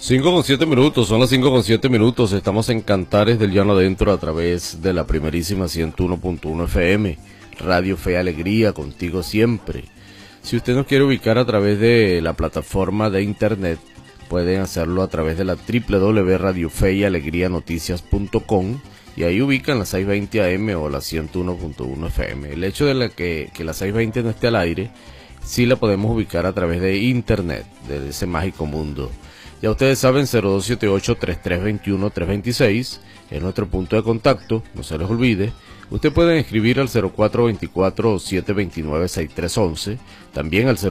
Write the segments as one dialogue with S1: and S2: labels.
S1: 5:07, son las 5:07. Estamos en Cantares del Llano Adentro a través de la primerísima 101.1 FM, Radio Fe y Alegría, contigo siempre. Si usted nos quiere ubicar a través de la plataforma de internet, pueden hacerlo a través de la www.radiofeyalegrianoticias.com y ahí ubican la 620 AM o la 101.1 FM. El hecho de que la 620 no esté al aire, sí la podemos ubicar a través de internet, de ese mágico mundo. Ya ustedes saben, 0278-3321-326 es nuestro punto de contacto, no se les olvide. Usted puede escribir al 0424-729-6311, también al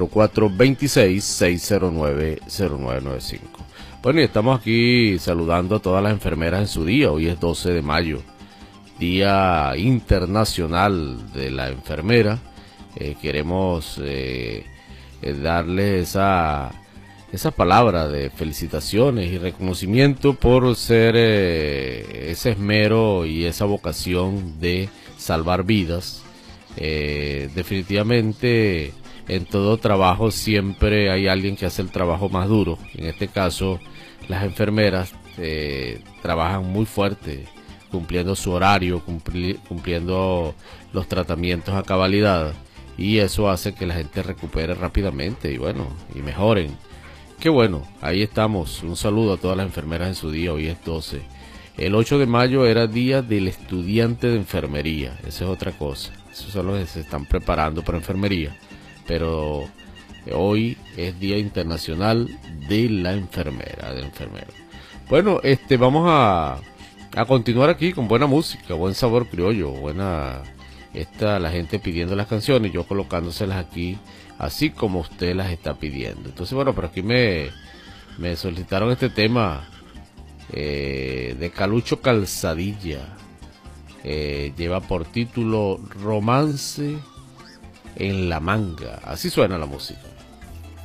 S1: 0426-609-0995. Bueno, y estamos aquí saludando a todas las enfermeras en su día. Hoy es 12 de mayo, Día Internacional de la Enfermera. Queremos darle esa palabra de felicitaciones y reconocimiento por ser ese esmero y esa vocación de salvar vidas. Definitivamente en todo trabajo siempre hay alguien que hace el trabajo más duro. En este caso las enfermeras trabajan muy fuerte, cumpliendo su horario, cumpliendo los tratamientos a cabalidad, y eso hace que la gente recupere rápidamente y bueno, y mejoren. Qué bueno, ahí estamos. Un saludo a todas las enfermeras en su día. Hoy es 12. El 8 de mayo era día del estudiante de enfermería. Esa es otra cosa. Esos son los que se están preparando para enfermería. Pero hoy es Día Internacional de la Enfermera, del enfermero. Bueno, vamos a continuar aquí con buena música, buen sabor criollo, buena la gente pidiendo las canciones, yo colocándoselas aquí así como usted las está pidiendo. Entonces, bueno, por aquí me solicitaron este tema de Calucho Calzadilla. Lleva por título Romance en la Manga. Así suena la música.